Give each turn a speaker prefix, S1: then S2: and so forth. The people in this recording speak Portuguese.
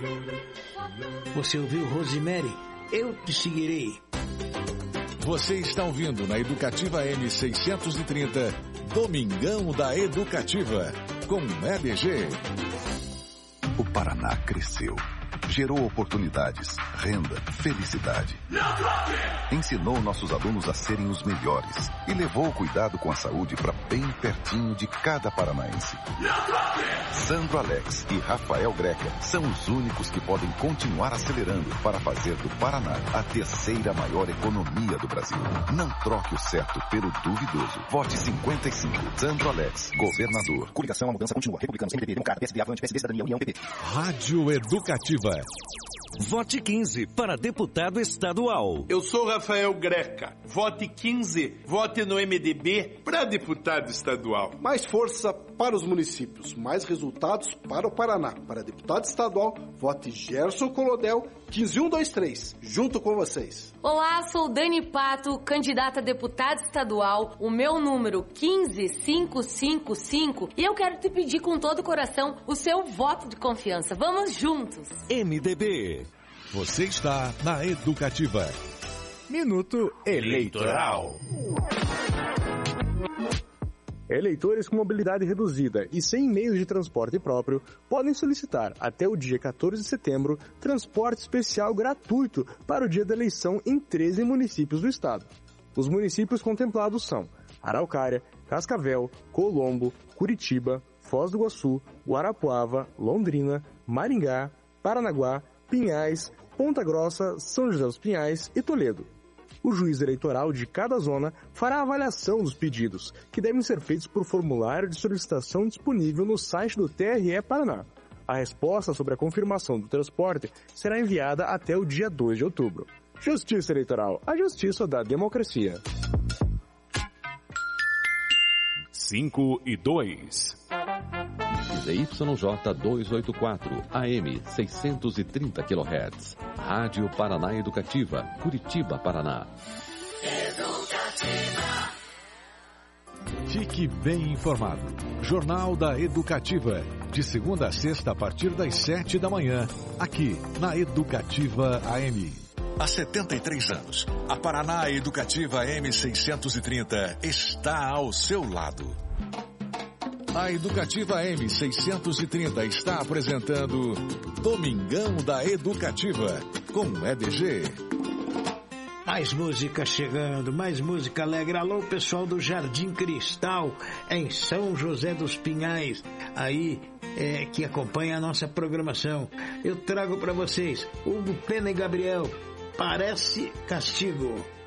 S1: Você ouviu, Rosemary? Eu te seguirei.
S2: Você está ouvindo na Educativa M630, Domingão da Educativa, com EDG.
S3: O Paraná cresceu, gerou oportunidades, renda, felicidade. Ensinou nossos alunos a serem os melhores e levou o cuidado com a saúde para bem pertinho de cada paranaense. Sandro Alex e Rafael Greca são os únicos que podem continuar acelerando para fazer do Paraná a terceira maior economia do Brasil. Não troque o certo pelo duvidoso. Vote 55. Sandro Alex, governador.
S4: Coligação, a mudança continua. Republicanos, MDB, Democrata, PSB, Avante, PSD, Cidadania, União, PP.
S2: Rádio Educativa.
S5: Vote 15 para deputado estadual.
S6: Eu sou Rafael Greca. Vote 15. Vote no MDB para deputado estadual.
S7: Mais força para os municípios. Mais resultados para o Paraná. Para deputado estadual, vote Gerson Colodel 15123. Junto com vocês.
S8: Olá, sou Dani Pato, candidata a deputada estadual. O meu número 15555. E eu quero te pedir com todo o coração o seu voto de confiança. Vamos juntos.
S5: MDB.
S2: Você está na Educativa. Minuto Eleitoral.
S9: Eleitores com mobilidade reduzida e sem meios de transporte próprio podem solicitar, até o dia 14 de setembro, transporte especial gratuito para o dia da eleição em 13 municípios do estado. Os municípios contemplados são Araucária, Cascavel, Colombo, Curitiba, Foz do Iguaçu, Guarapuava, Londrina, Maringá, Paranaguá, Pinhais, Ponta Grossa, São José dos Pinhais e Toledo. O juiz eleitoral de cada zona fará a avaliação dos pedidos, que devem ser feitos por formulário de solicitação disponível no site do TRE Paraná. A resposta sobre a confirmação do transporte será enviada até o dia 2 de outubro. Justiça Eleitoral, a justiça da democracia.
S2: 5 e 2.
S10: ZYJ 284, AM 630 kHz. Rádio Paraná Educativa, Curitiba, Paraná.
S2: Educativa. Fique bem informado. Jornal da Educativa. De segunda a sexta, a partir das 7 da manhã. Aqui, na Educativa AM. Há 73 anos, a Paraná Educativa M630 está ao seu lado. A Educativa M630 está apresentando Domingão da Educativa, com EDG.
S1: Mais música chegando, mais música alegre. Alô, pessoal do Jardim Cristal, em São José dos Pinhais, aí que acompanha a nossa programação. Eu trago para vocês Hugo Pena e Gabriel, Parece Castigo.